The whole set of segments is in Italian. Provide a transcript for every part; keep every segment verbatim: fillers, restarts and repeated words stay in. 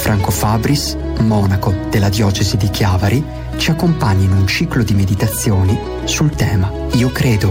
Franco Fabris, monaco della diocesi di Chiavari, ci accompagna in un ciclo di meditazioni sul tema Io credo.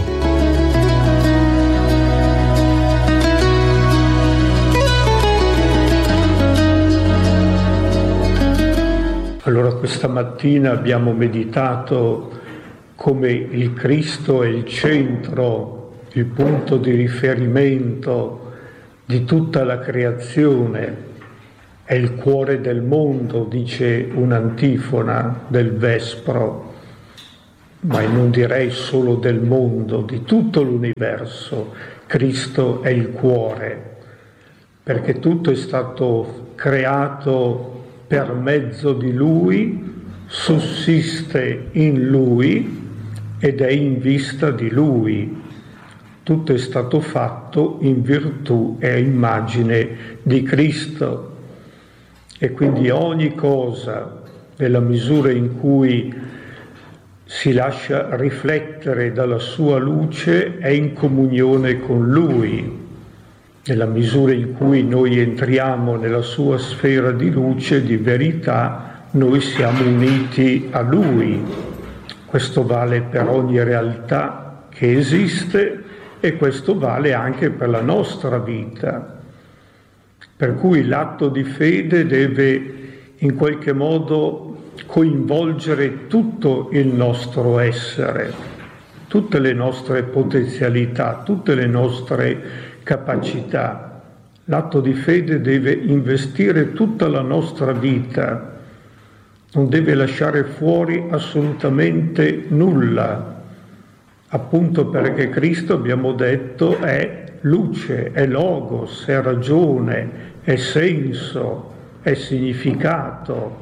Allora, questa mattina abbiamo meditato come il Cristo è il centro, il punto di riferimento di tutta la creazione, è il cuore del mondo, dice un'antifona del Vespro, ma non direi solo del mondo, di tutto l'universo. Cristo è il cuore, perché tutto è stato creato per mezzo di Lui, sussiste in Lui ed è in vista di Lui. Tutto è stato fatto in virtù e a immagine di Cristo. E quindi ogni cosa, nella misura in cui si lascia riflettere dalla sua luce, è in comunione con Lui. Nella misura in cui noi entriamo nella sua sfera di luce, di verità, noi siamo uniti a Lui. Questo vale per ogni realtà che esiste e questo vale anche per la nostra vita. Per cui l'atto di fede deve in qualche modo coinvolgere tutto il nostro essere, tutte le nostre potenzialità, tutte le nostre capacità. L'atto di fede deve investire tutta la nostra vita, non deve lasciare fuori assolutamente nulla, appunto perché Cristo, abbiamo detto, è luce, è logos, è ragione, è senso, è significato.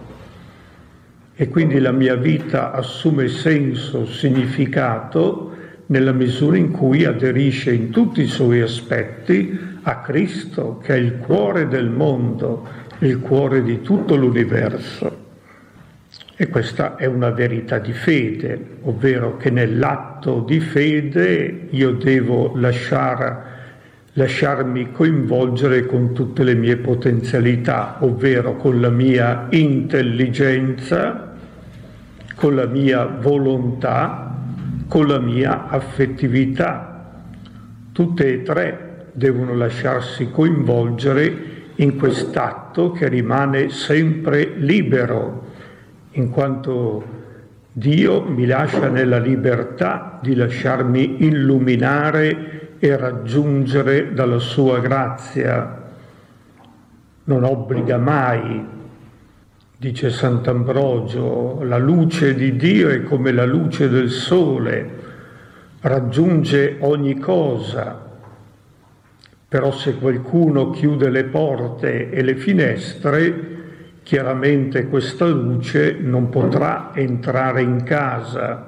E quindi la mia vita assume senso, significato, nella misura in cui aderisce in tutti i suoi aspetti a Cristo, che è il cuore del mondo, il cuore di tutto l'universo. E questa è una verità di fede, ovvero che nell'atto di fede io devo lasciare, lasciarmi coinvolgere con tutte le mie potenzialità, ovvero con la mia intelligenza, con la mia volontà, con la mia affettività. Tutte e tre devono lasciarsi coinvolgere in quest'atto che rimane sempre libero, in quanto Dio mi lascia nella libertà di lasciarmi illuminare e raggiungere dalla sua grazia. Non obbliga mai, dice Sant'Ambrogio, la luce di Dio è come la luce del sole, raggiunge ogni cosa. Però se qualcuno chiude le porte e le finestre, chiaramente questa luce non potrà entrare in casa.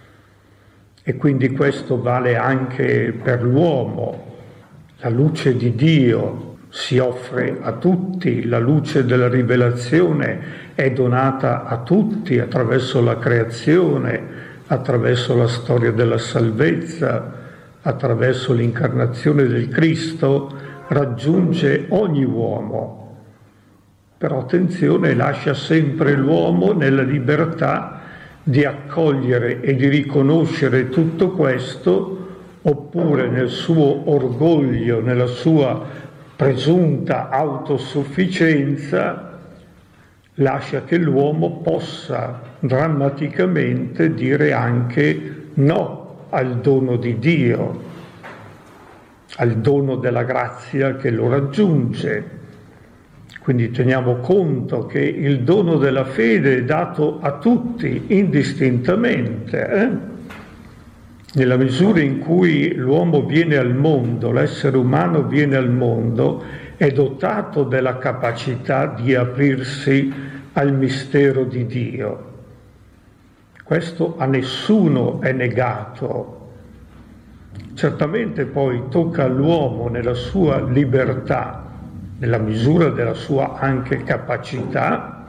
E quindi questo vale anche per l'uomo. La luce di Dio si offre a tutti, la luce della rivelazione è donata a tutti attraverso la creazione, attraverso la storia della salvezza, attraverso l'incarnazione del Cristo, raggiunge ogni uomo. Però attenzione, lascia sempre l'uomo nella libertà di accogliere e di riconoscere tutto questo, oppure nel suo orgoglio, nella sua presunta autosufficienza, lascia che l'uomo possa drammaticamente dire anche no al dono di Dio, al dono della grazia che lo raggiunge. Quindi teniamo conto che il dono della fede è dato a tutti indistintamente. Eh? Nella misura in cui l'uomo viene al mondo, l'essere umano viene al mondo, è dotato della capacità di aprirsi al mistero di Dio. Questo a nessuno è negato. Certamente poi tocca all'uomo nella sua libertà, nella misura della sua anche capacità,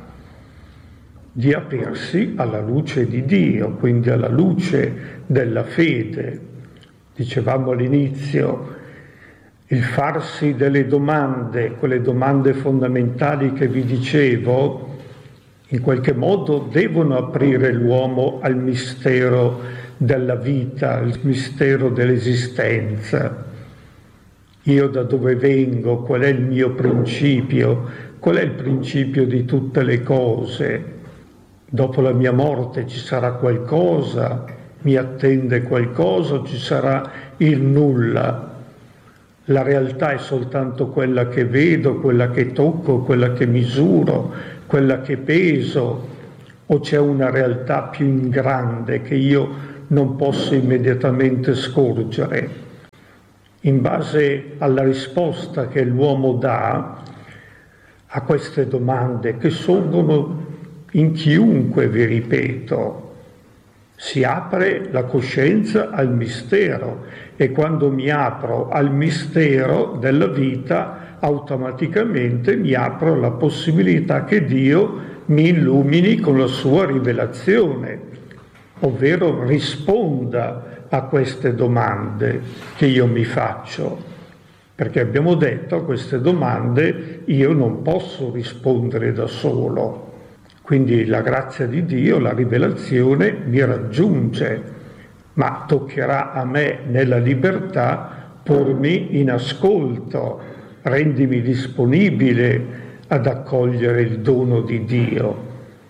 di aprirsi alla luce di Dio, quindi alla luce della fede. Dicevamo all'inizio, il farsi delle domande, quelle domande fondamentali che vi dicevo, in qualche modo devono aprire l'uomo al mistero della vita, al mistero dell'esistenza. Io da dove vengo? Qual è il mio principio? Qual è il principio di tutte le cose? Dopo la mia morte ci sarà qualcosa? Mi attende qualcosa? Ci sarà il nulla? La realtà è soltanto quella che vedo, quella che tocco, quella che misuro, quella che peso, o c'è una realtà più in grande che io non posso immediatamente scorgere? In base alla risposta che l'uomo dà a queste domande, che sorgono in chiunque, vi ripeto, si apre la coscienza al mistero, e quando mi apro al mistero della vita, automaticamente mi apro alla possibilità che Dio mi illumini con la sua rivelazione, ovvero risponda a queste domande che io mi faccio, perché abbiamo detto a queste domande io non posso rispondere da solo. Quindi la grazia di Dio, la rivelazione mi raggiunge, ma toccherà a me nella libertà pormi in ascolto, rendimi disponibile ad accogliere il dono di Dio.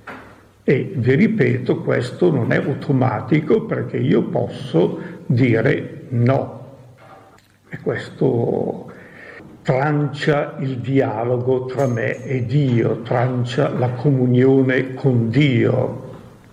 E vi ripeto, questo non è automatico, perché io posso dire no. E questo trancia il dialogo tra me e Dio, trancia la comunione con Dio,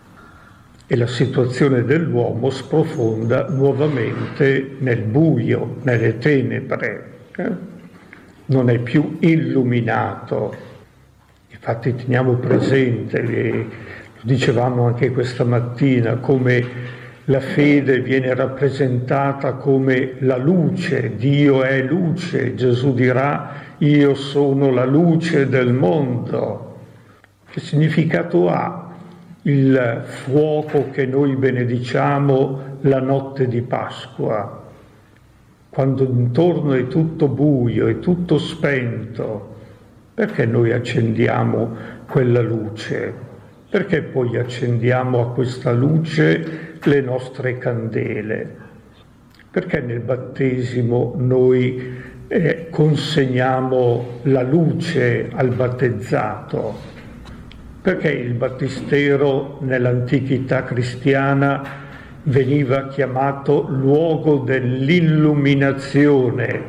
e la situazione dell'uomo sprofonda nuovamente nel buio, nelle tenebre. Eh? Non è più illuminato. Infatti teniamo presente, lo dicevamo anche questa mattina, come la fede viene rappresentata come la luce. Dio è luce, Gesù dirà: io sono la luce del mondo. Che significato ha il fuoco che noi benediciamo la notte di Pasqua, quando intorno è tutto buio, è tutto spento? Perché noi accendiamo quella luce? Perché poi accendiamo a questa luce le nostre candele? Perché nel battesimo noi eh, consegniamo la luce al battezzato? Perché il battistero nell'antichità cristiana veniva chiamato luogo dell'illuminazione?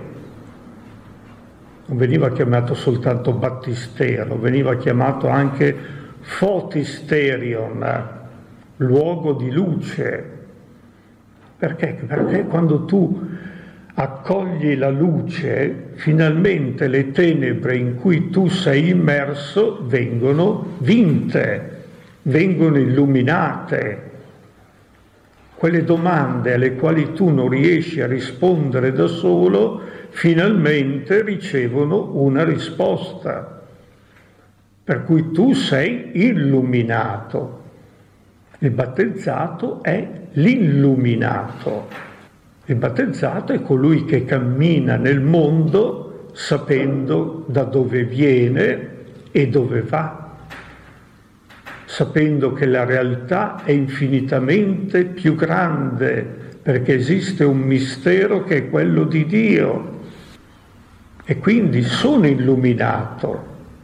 Non veniva chiamato soltanto battistero, veniva chiamato anche fotisterion, luogo di luce. Perché? Perché quando tu accogli la luce, finalmente le tenebre in cui tu sei immerso vengono vinte, vengono illuminate. Quelle domande alle quali tu non riesci a rispondere da solo, finalmente ricevono una risposta, per cui tu sei illuminato. Il battezzato è l'illuminato. Il battezzato è colui che cammina nel mondo sapendo da dove viene e dove va, sapendo che la realtà è infinitamente più grande, perché esiste un mistero che è quello di Dio, e quindi sono illuminato.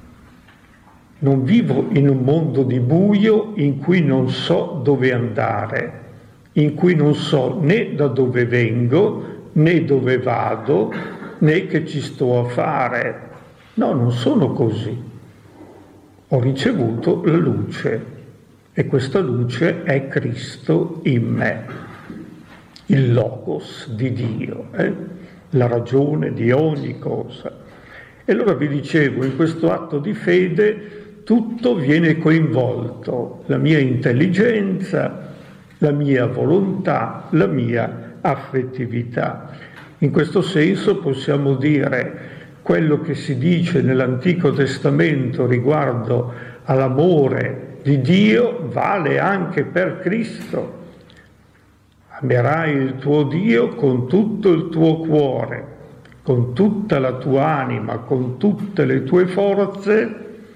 Non vivo in un mondo di buio in cui non so dove andare, in cui non so né da dove vengo, né dove vado, né che ci sto a fare. No, non sono così. Ho ricevuto la luce, e questa luce è Cristo in me, il Logos di Dio, eh? la ragione di ogni cosa. E allora vi dicevo, in questo atto di fede tutto viene coinvolto, la mia intelligenza, la mia volontà, la mia affettività. In questo senso possiamo dire quello che si dice nell'Antico Testamento riguardo all'amore di Dio vale anche per Cristo. Amerai il tuo Dio con tutto il tuo cuore, con tutta la tua anima, con tutte le tue forze,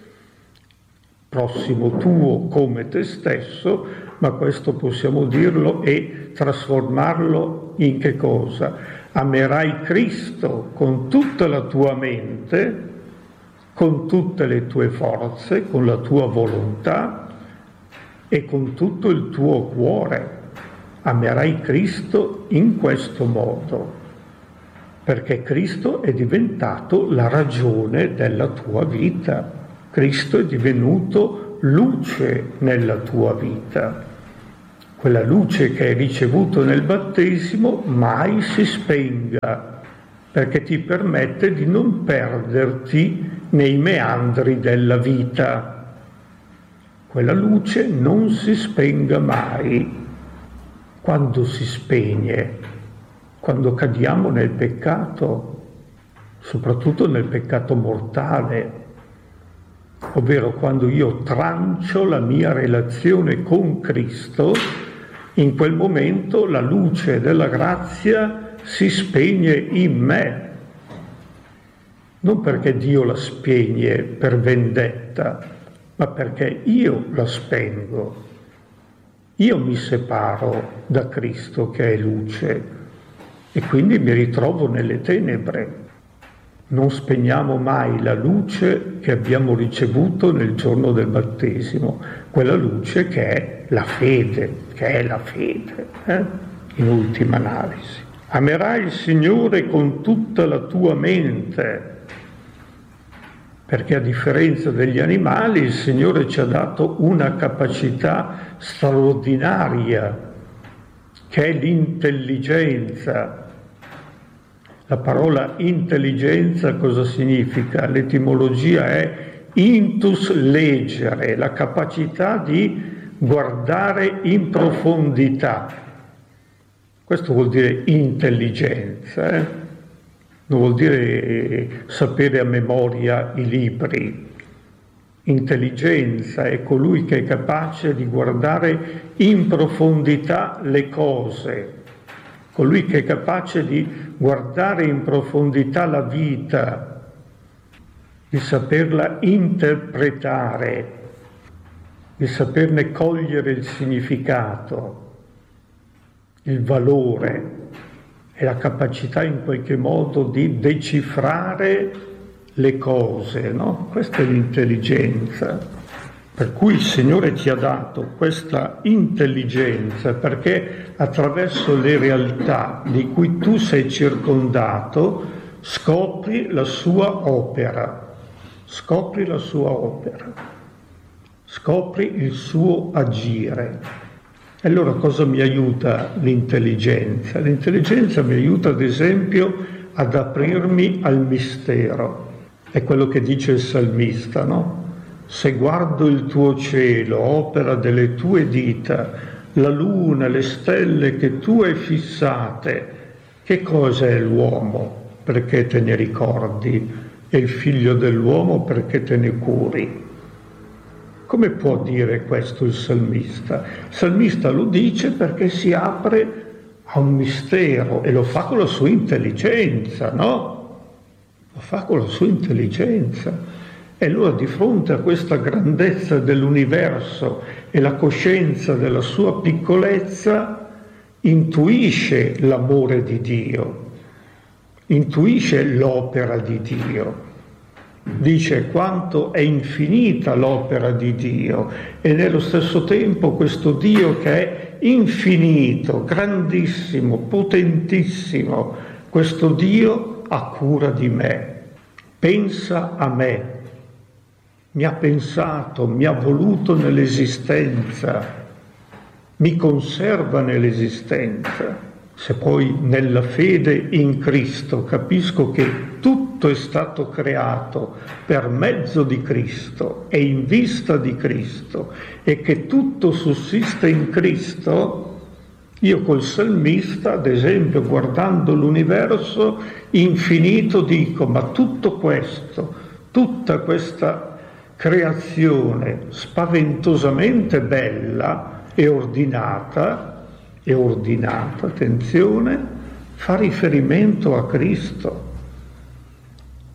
prossimo tuo come te stesso, ma questo possiamo dirlo e trasformarlo in che cosa? Amerai Cristo con tutta la tua mente, con tutte le tue forze, con la tua volontà e con tutto il tuo cuore. Amerai Cristo in questo modo, perché Cristo è diventato la ragione della tua vita. Cristo è divenuto luce nella tua vita. Quella luce che hai ricevuto nel battesimo mai si spenga, perché ti permette di non perderti nei meandri della vita. Quella luce non si spenga mai. Quando si spegne, quando cadiamo nel peccato, soprattutto nel peccato mortale, ovvero quando io trancio la mia relazione con Cristo, in quel momento la luce della grazia si spegne in me. Non perché Dio la spegne per vendetta, ma perché io la spengo. Io mi separo da Cristo che è luce e quindi mi ritrovo nelle tenebre. Non spegniamo mai la luce che abbiamo ricevuto nel giorno del battesimo, quella luce che è la fede, che è la fede, eh? In ultima analisi. Amerai il Signore con tutta la tua mente, perché a differenza degli animali il Signore ci ha dato una capacità straordinaria, che è l'intelligenza. La parola intelligenza cosa significa? L'etimologia è intus legere, la capacità di guardare in profondità. Questo vuol dire intelligenza, eh? Non vuol dire sapere a memoria i libri. Intelligenza è colui che è capace di guardare in profondità le cose, colui che è capace di guardare in profondità la vita, di saperla interpretare, di saperne cogliere il significato, il valore e la capacità in qualche modo di decifrare le cose, no? Questa è l'intelligenza. Per cui il Signore ti ha dato questa intelligenza perché attraverso le realtà di cui tu sei circondato scopri la sua opera, scopri la sua opera, scopri il suo agire. E allora cosa mi aiuta l'intelligenza? L'intelligenza mi aiuta ad esempio ad aprirmi al mistero. È quello che dice il salmista, no? Se guardo il tuo cielo, opera delle tue dita, la luna, le stelle che tu hai fissate, che cosa è l'uomo perché te ne ricordi e il figlio dell'uomo perché te ne curi? Come può dire questo il salmista? Il salmista lo dice perché si apre a un mistero e lo fa con la sua intelligenza, no? Lo fa con la sua intelligenza. E allora di fronte a questa grandezza dell'universo e la coscienza della sua piccolezza, intuisce l'amore di Dio, intuisce l'opera di Dio. Dice quanto è infinita l'opera di Dio e nello stesso tempo questo Dio che è infinito, grandissimo, potentissimo, questo Dio ha cura di me, pensa a me. Mi ha pensato, mi ha voluto nell'esistenza, mi conserva nell'esistenza. Se poi nella fede in Cristo capisco che tutto è stato creato per mezzo di Cristo e in vista di Cristo e che tutto sussiste in Cristo, io col salmista, ad esempio, guardando l'universo infinito, dico, ma tutto questo, tutta questa creazione spaventosamente bella e ordinata, e ordinata, attenzione, fa riferimento a Cristo.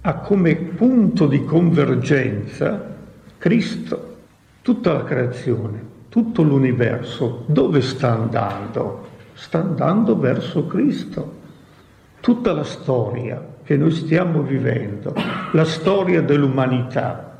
ha come punto di convergenza Cristo. Tutta la creazione, tutto l'universo, dove sta andando? Sta andando verso Cristo. Tutta la storia che noi stiamo vivendo, la storia dell'umanità,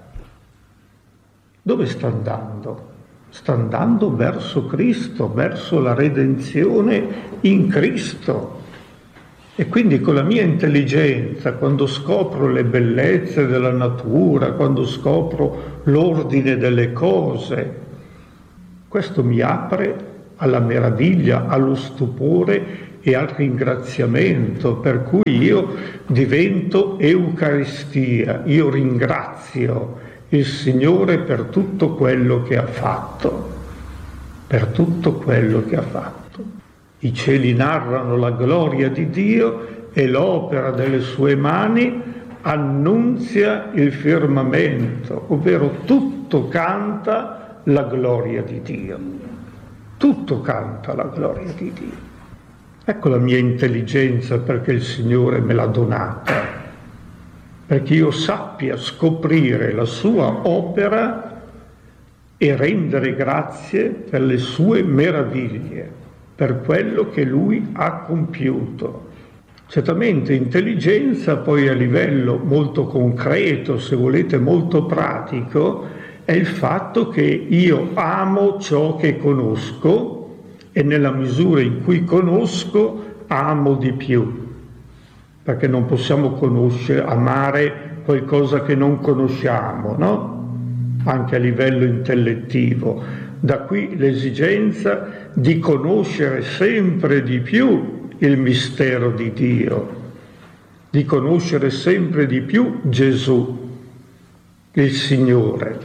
dove sta andando? Sta andando verso Cristo, verso la redenzione in Cristo. E quindi con la mia intelligenza, quando scopro le bellezze della natura, quando scopro l'ordine delle cose, questo mi apre alla meraviglia, allo stupore e al ringraziamento, per cui io divento Eucaristia, io ringrazio il Signore per tutto quello che ha fatto, per tutto quello che ha fatto. I cieli narrano la gloria di Dio e l'opera delle sue mani annunzia il firmamento, ovvero tutto canta la gloria di Dio. Tutto canta la gloria di Dio. Ecco la mia intelligenza perché il Signore me l'ha donata, perché io sappia scoprire la sua opera e rendere grazie per le sue meraviglie, per quello che Lui ha compiuto. Certamente intelligenza poi a livello molto concreto, se volete molto pratico, è il fatto che io amo ciò che conosco e nella misura in cui conosco amo di più, perché non possiamo conoscere, amare qualcosa che non conosciamo, no? Anche a livello intellettivo. Da qui l'esigenza di conoscere sempre di più il mistero di Dio, di conoscere sempre di più Gesù, il Signore,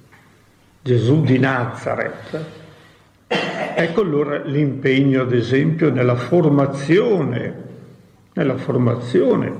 Gesù di Nazareth. Ecco allora l'impegno, ad esempio, nella formazione, nella formazione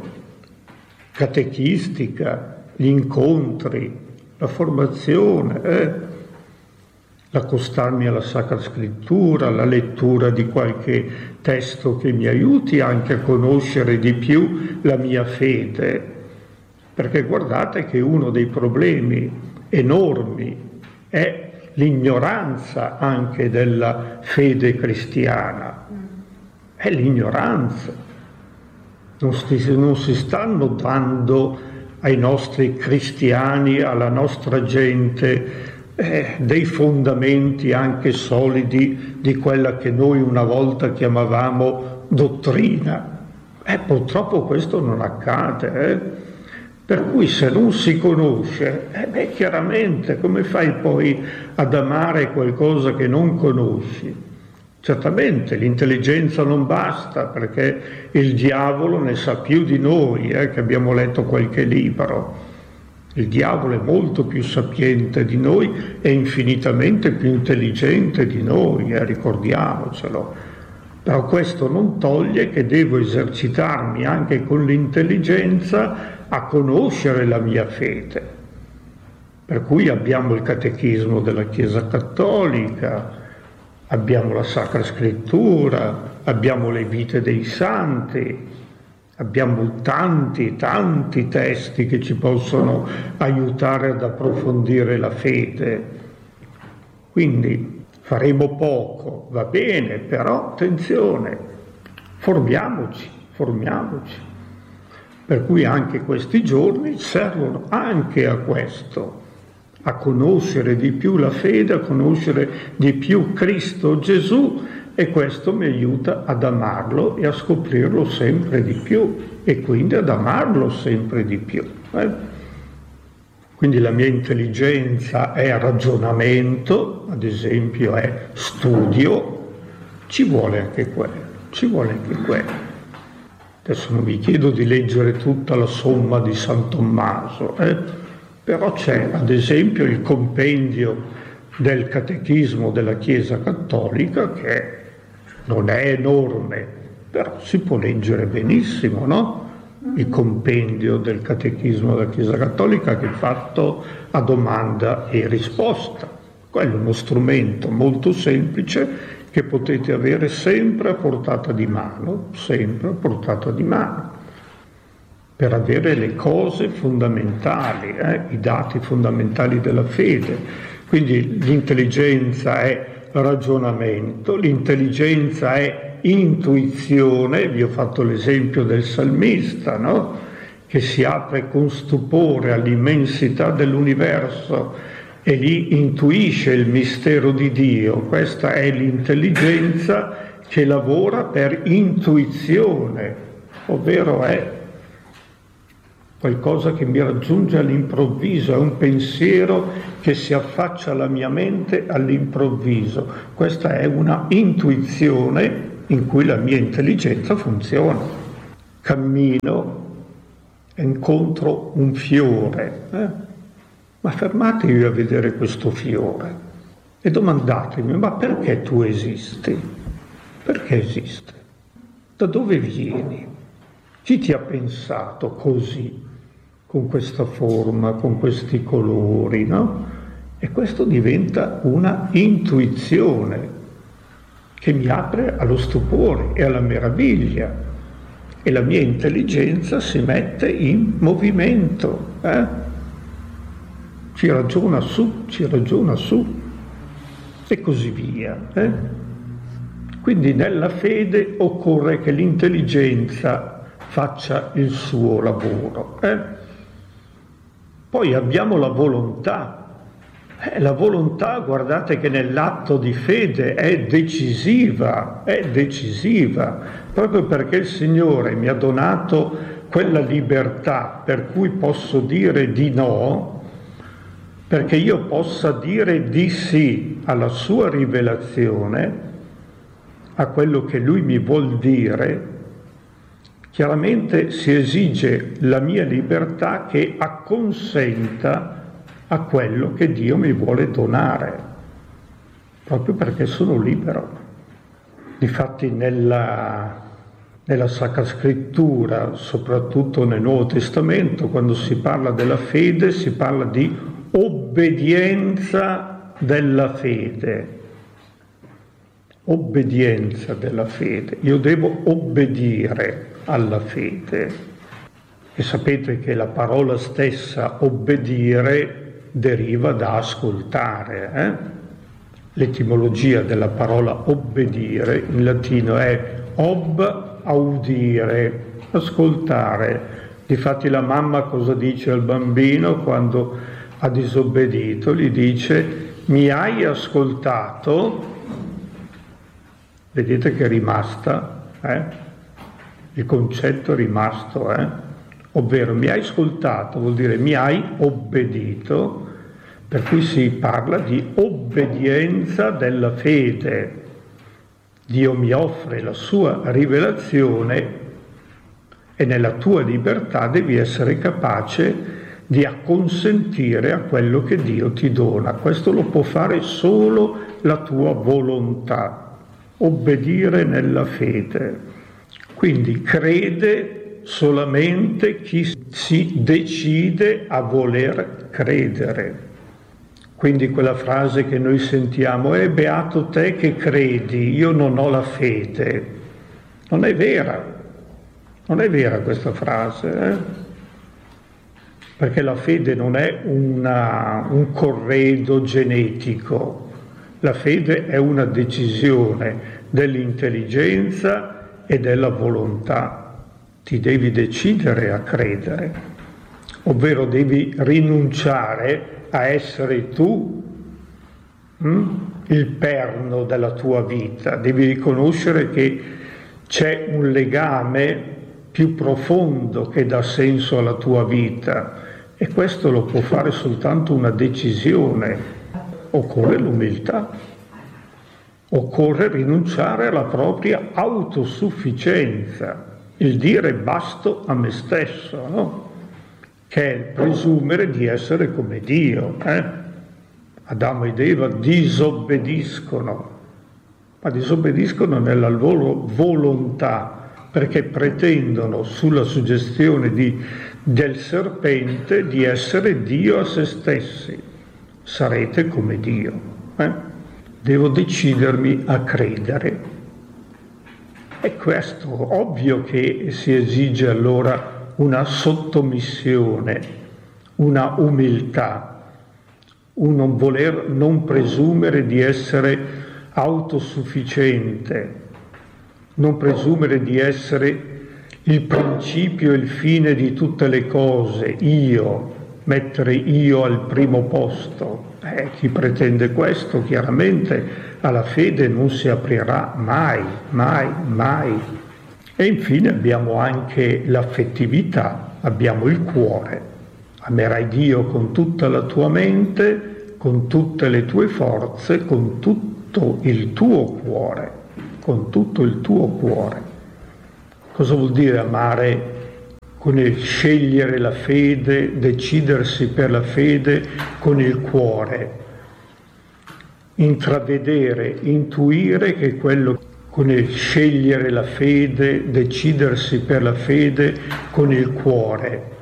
catechistica, gli incontri, la formazione, eh? l'accostarmi alla Sacra Scrittura, la lettura di qualche testo che mi aiuti anche a conoscere di più la mia fede, perché guardate che uno dei problemi enormi è l'ignoranza anche della fede cristiana, è l'ignoranza. Non si, non si stanno dando ai nostri cristiani, alla nostra gente, Eh, dei fondamenti anche solidi di quella che noi una volta chiamavamo dottrina. Eh, purtroppo questo non accade, eh? Per cui se non si conosce, eh, beh, chiaramente come fai poi ad amare qualcosa che non conosci? Certamente l'intelligenza non basta, perché il diavolo ne sa più di noi, eh, che abbiamo letto qualche libro. Il diavolo è molto più sapiente di noi e infinitamente più intelligente di noi, eh, ricordiamocelo. Però questo non toglie che devo esercitarmi anche con l'intelligenza a conoscere la mia fede. Per cui abbiamo il catechismo della Chiesa Cattolica, abbiamo la Sacra Scrittura, abbiamo le vite dei santi, abbiamo tanti, tanti testi che ci possono aiutare ad approfondire la fede. Quindi faremo poco, va bene, però attenzione, formiamoci, formiamoci. Per cui anche questi giorni servono anche a questo, a conoscere di più la fede, a conoscere di più Cristo Gesù, e questo mi aiuta ad amarlo e a scoprirlo sempre di più e quindi ad amarlo sempre di più. Eh? Quindi la mia intelligenza è ragionamento, ad esempio è studio, ci vuole anche quello, ci vuole anche quello. Adesso non vi chiedo di leggere tutta la somma di San Tommaso, eh? Però c'è ad esempio il compendio del Catechismo della Chiesa Cattolica, che non è enorme, però si può leggere benissimo, no? Il compendio del Catechismo della Chiesa Cattolica, che è fatto a domanda e risposta. Quello è uno strumento molto semplice che potete avere sempre a portata di mano, sempre a portata di mano. per avere le cose fondamentali, eh, i dati fondamentali della fede. Quindi l'intelligenza è ragionamento, l'intelligenza è intuizione. Vi ho fatto l'esempio del salmista, no? Che si apre con stupore all'immensità dell'universo e lì intuisce il mistero di Dio. Questa è l'intelligenza che lavora per intuizione, ovvero è qualcosa che mi raggiunge all'improvviso, è un pensiero che si affaccia alla mia mente all'improvviso. Questa è una intuizione in cui la mia intelligenza funziona. Cammino, incontro un fiore, eh? ma fermatevi a vedere questo fiore e domandatemi: ma perché tu esisti? Perché esisti? Da dove vieni? Chi ti ha pensato così, con questa forma, con questi colori, no? E questo diventa una intuizione che mi apre allo stupore e alla meraviglia, e la mia intelligenza si mette in movimento, eh? ci ragiona su, ci ragiona su, e così via. Eh? Quindi nella fede occorre che l'intelligenza faccia il suo lavoro. Eh? Poi abbiamo la volontà. Eh, la volontà, guardate che nell'atto di fede è decisiva, è decisiva, proprio perché il Signore mi ha donato quella libertà per cui posso dire di no, perché io possa dire di sì alla sua rivelazione, a quello che Lui mi vuol dire. Chiaramente si esige la mia libertà che acconsenta a quello che Dio mi vuole donare, proprio perché sono libero. Difatti nella, nella Sacra Scrittura, soprattutto nel Nuovo Testamento, quando si parla della fede, si parla di obbedienza della fede. Obbedienza della fede. Io devo obbedire alla fede. E sapete che la parola stessa obbedire deriva da ascoltare. Eh? L'etimologia della parola obbedire in latino è ob audire, ascoltare. Difatti la mamma cosa dice al bambino quando ha disobbedito? Gli dice: mi hai ascoltato? Vedete che è rimasta, eh? Il concetto è rimasto, eh? Ovvero mi hai ascoltato vuol dire mi hai obbedito, per cui si parla di obbedienza della fede. Dio mi offre la sua rivelazione e nella tua libertà devi essere capace di acconsentire a quello che Dio ti dona. Questo lo può fare solo la tua volontà, obbedire nella fede. Quindi crede solamente chi si decide a voler credere. Quindi quella frase che noi sentiamo è: beato te che credi, io non ho la fede. Non è vera, non è vera questa frase, eh? Perché la fede non è una, un corredo genetico, la fede è una decisione dell'intelligenza e della volontà. Ti devi decidere a credere, ovvero devi rinunciare a essere tu hm, il perno della tua vita, devi riconoscere che c'è un legame più profondo che dà senso alla tua vita, e questo lo può fare soltanto una decisione. Occorre l'umiltà, occorre rinunciare alla propria autosufficienza, il dire basto a me stesso, no? Che è il presumere di essere come Dio. Eh? Adamo ed Eva disobbediscono, ma disobbediscono nella loro volontà, perché pretendono sulla suggestione di, del serpente di essere Dio a se stessi. Sarete come Dio. Eh? Devo decidermi a credere. E questo, ovvio che si esige allora una sottomissione, una umiltà, un non voler, non presumere di essere autosufficiente, non presumere di essere il principio e il fine di tutte le cose, io, mettere io al primo posto. Eh, chi pretende questo chiaramente alla fede non si aprirà mai, mai, mai. E infine abbiamo anche l'affettività, abbiamo il cuore. Amerai Dio con tutta la tua mente, con tutte le tue forze, con tutto il tuo cuore, con tutto il tuo cuore. Cosa vuol dire amare? Con il scegliere la fede, decidersi per la fede con il cuore, intravedere, intuire che quello, con il scegliere la fede, decidersi per la fede con il cuore,